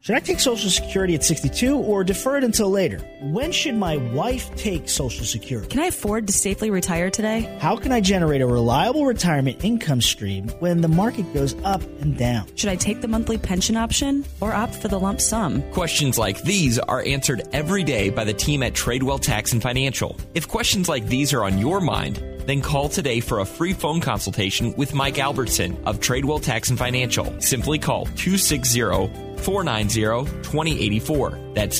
Should I take Social Security at 62 or defer it until later? When should my wife take Social Security? Can I afford to safely retire today? How can I generate a reliable retirement income stream when the market goes up and down? Should I take the monthly pension option or opt for the lump sum? Questions like these are answered every day by the team at Tradewell Tax and Financial. If questions like these are on your mind, then call today for a free phone consultation with Mike Albertson of Tradewell Tax and Financial. Simply call 260-490-2084. That's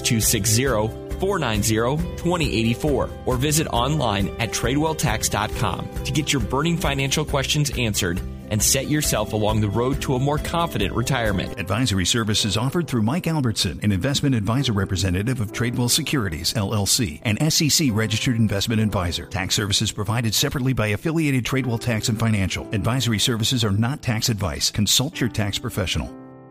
260-490-2084. Or visit online at TradewellTax.com to get your burning financial questions answered and set yourself along the road to a more confident retirement. Advisory services offered through Mike Albertson, an investment advisor representative of Tradewell Securities, LLC, an SEC-registered investment advisor. Tax services provided separately by affiliated Tradewell Tax and Financial. Advisory services are not tax advice. Consult your tax professional.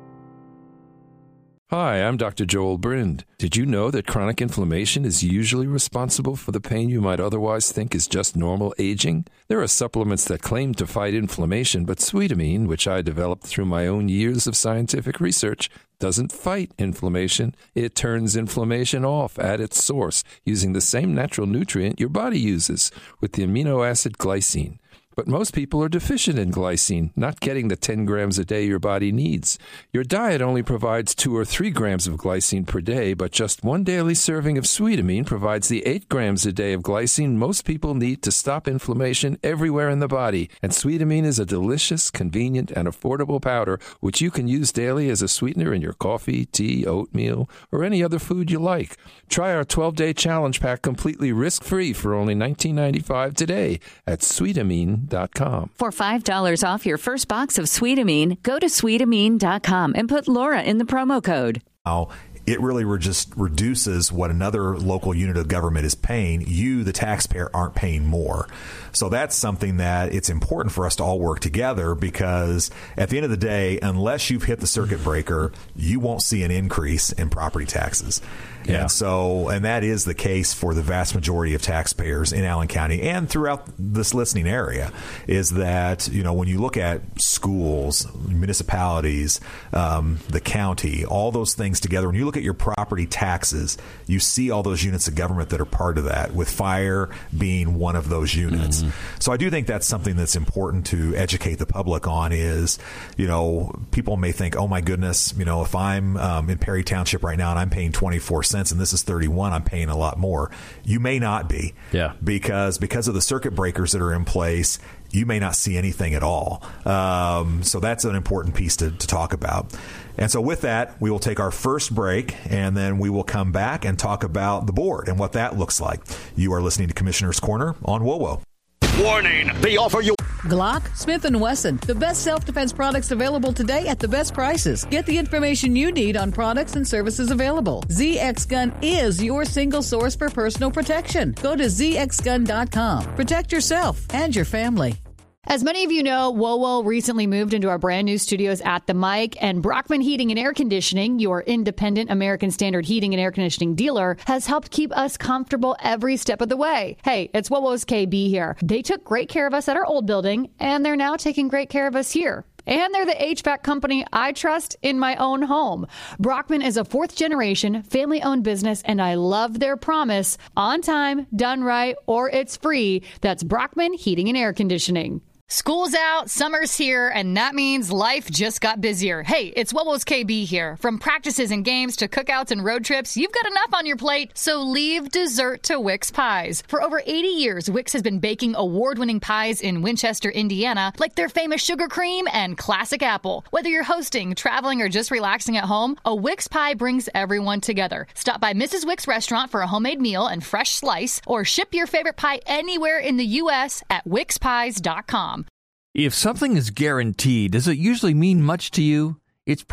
Hi, I'm Dr. Joel Brind. Did you know that chronic inflammation is usually responsible for the pain you might otherwise think is just normal aging? There are supplements that claim to fight inflammation, but Sweetamine, which I developed through my own years of scientific research, doesn't fight inflammation. It turns inflammation off at its source using the same natural nutrient your body uses, with the amino acid glycine. But most people are deficient in glycine, not getting the 10 grams a day your body needs. Your diet only provides 2 or 3 grams of glycine per day, but just one daily serving of Sweetamine provides the 8 grams a day of glycine most people need to stop inflammation everywhere in the body. And Sweetamine is a delicious, convenient, and affordable powder which you can use daily as a sweetener in your coffee, tea, oatmeal, or any other food you like. Try our 12-day challenge pack completely risk-free for only $19.95 today at Sweetamine.com. For $5 off your first box of Sweetamine, go to Sweetamine.com and put Laura in the promo code. It really just reduces what another local unit of government is paying. You, the taxpayer, aren't paying more. So that's something that it's important for us to all work together, because at the end of the day, unless you've hit the circuit breaker, you won't see an increase in property taxes. Yeah. And that is the case for the vast majority of taxpayers in Allen County and throughout this listening area, is that, when you look at schools, municipalities, the county, all those things together, when you look at your property taxes, you see all those units of government that are part of that, with fire being one of those units. Mm-hmm. So I do think that's something that's important to educate the public on is, people may think, oh my goodness, if I'm in Perry Township right now and I'm paying 24 cents and this is 31, I'm paying a lot more. You may not be. Yeah. Because of the circuit breakers that are in place, you may not see anything at all. So that's an important piece to talk about. And so with that, we will take our first break, and then we will come back and talk about the board and what that looks like. You are listening to Commissioner's Corner on WOWO. Warning, they offer you Glock, Smith & Wesson, the best self-defense products available today at the best prices. Get the information you need on products and services available. ZX Gun is your single source for personal protection. Go to zxgun.com. Protect yourself and your family. As many of you know, WOWO recently moved into our brand new studios at the Mic, and Brockman Heating and Air Conditioning, your independent American Standard heating and air conditioning dealer, has helped keep us comfortable every step of the way. Hey, it's WOWO's KB here. They took great care of us at our old building, and they're now taking great care of us here. And they're the HVAC company I trust in my own home. Brockman is a 4th-generation, family-owned business, and I love their promise: on time, done right, or it's free. That's Brockman Heating and Air Conditioning. School's out, summer's here, and that means life just got busier. Hey, it's WOWO's KB here. From practices and games to cookouts and road trips, you've got enough on your plate, so leave dessert to Wix Pies. For over 80 years, Wix has been baking award-winning pies in Winchester, Indiana, like their famous sugar cream and classic apple. Whether you're hosting, traveling, or just relaxing at home, a Wix pie brings everyone together. Stop by Mrs. Wix restaurant for a homemade meal and fresh slice, or ship your favorite pie anywhere in the U.S. at WixPies.com. If something is guaranteed, does it usually mean much to you? It's